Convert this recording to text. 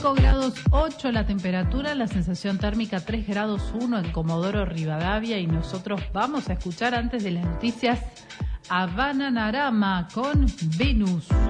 5 grados 8 la temperatura, la sensación térmica 3 grados 1 en Comodoro Rivadavia, y nosotros vamos a escuchar antes de las noticias a Bananarama con Venus.